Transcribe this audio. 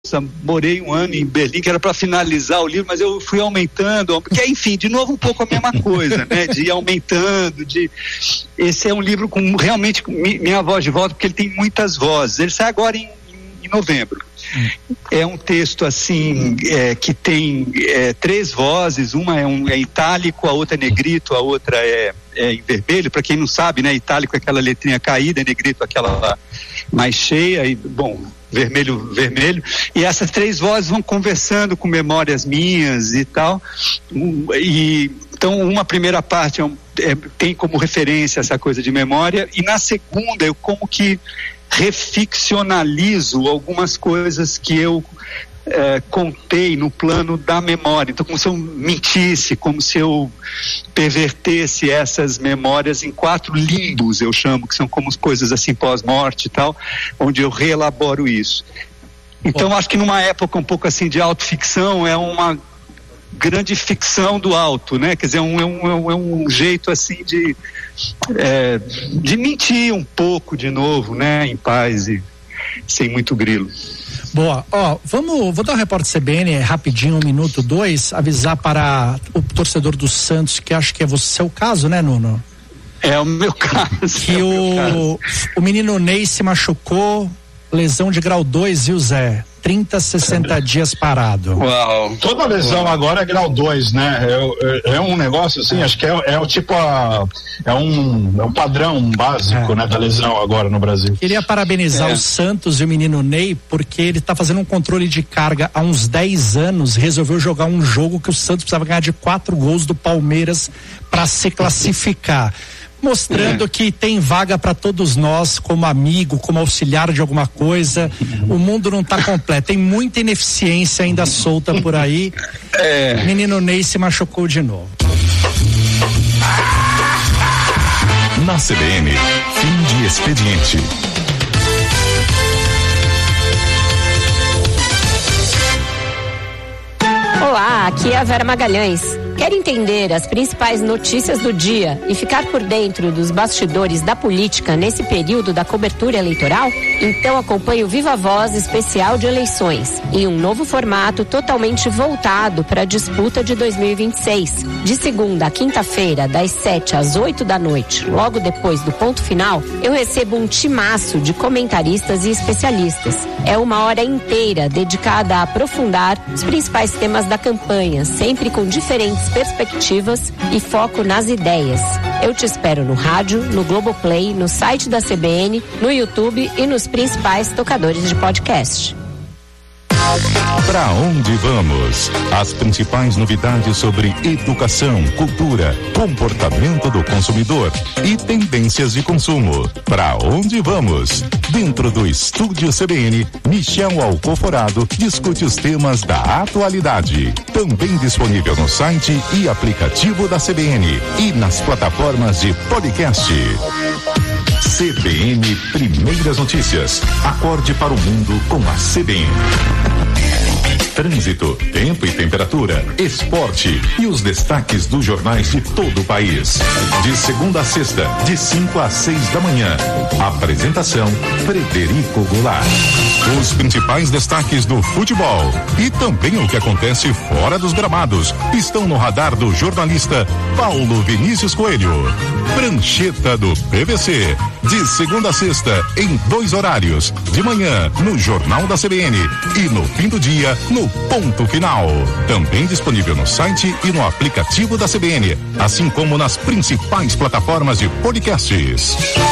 morei um ano em Berlim, que era para finalizar o livro, mas eu fui aumentando, porque enfim, de novo um pouco a mesma coisa, né? De ir aumentando, esse é um livro com realmente minha voz de volta, porque ele tem muitas vozes. Ele sai agora em novembro. É um texto assim que tem 3 vozes, uma é itálico, a outra é negrito, a outra é em vermelho. Para quem não sabe, né, itálico é aquela letrinha caída, negrito aquela mais cheia, e bom, vermelho, e essas 3 vozes vão conversando com memórias minhas e tal, então uma primeira parte tem como referência essa coisa de memória, e na segunda eu como que reficcionalizo algumas coisas que eu contei no plano da memória. Então, como se eu mentisse, como se eu pervertesse essas memórias em 4 limbos, eu chamo, que são como coisas assim pós-morte e tal, onde eu reelaboro isso. Então, acho que numa época um pouco assim de autoficção, é uma grande ficção do alto, né? Quer dizer, é um jeito assim de mentir um pouco de novo, né? Em paz e sem muito grilo. Boa, vou dar um repórter CBN rapidinho, 1 minuto, 2, avisar para o torcedor do Santos, que acho que é seu caso, né, Nuno? É o meu caso. Que o menino Ney se machucou, lesão de grau 2, viu, Zé? 30, 60 dias parado. Uau. Toda lesão agora é grau 2, né? É um negócio assim, acho que é o tipo é um padrão básico, né, da lesão agora no Brasil. Queria parabenizar o Santos e o menino Ney, porque ele tá fazendo um controle de carga há uns 10 anos, resolveu jogar um jogo que o Santos precisava ganhar de 4 gols do Palmeiras para se classificar. Mostrando que tem vaga para todos nós, como amigo, como auxiliar de alguma coisa. O mundo não está completo, tem muita ineficiência ainda solta por aí. Menino Ney se machucou de novo. Na CBN, fim de expediente. Olá, aqui é a Vera Magalhães. Quer entender as principais notícias do dia e ficar por dentro dos bastidores da política nesse período da cobertura eleitoral? Então acompanhe o Viva Voz especial de eleições, em um novo formato totalmente voltado para a disputa de 2026. De segunda a quinta-feira, das 7 às 8 da noite, logo depois do ponto final, eu recebo um timaço de comentaristas e especialistas. É 1 hora inteira dedicada a aprofundar os principais temas da campanha, sempre com diferentes perspectivas e foco nas ideias. Eu te espero no rádio, no Globoplay, no site da CBN, no YouTube e nos principais tocadores de podcast. Pra onde vamos? As principais novidades sobre educação, cultura, comportamento do consumidor e tendências de consumo. Pra onde vamos? Dentro do Estúdio CBN, Michel Alcoforado discute os temas da atualidade. Também disponível no site e aplicativo da CBN e nas plataformas de podcast. CBN Primeiras Notícias. Acorde para o mundo com a CBN. Trânsito, tempo e temperatura, esporte e os destaques dos jornais de todo o país. De segunda a sexta, de 5 às 6 da manhã. Apresentação, Frederico Goulart. Os principais destaques do futebol e também o que acontece fora dos gramados estão no radar do jornalista Paulo Vinícius Coelho. Prancheta do PVC. De segunda a sexta, em 2 horários. De manhã, no Jornal da CBN. E no fim do dia, no Ponto Final. Também disponível no site e no aplicativo da CBN. Assim como nas principais plataformas de podcasts.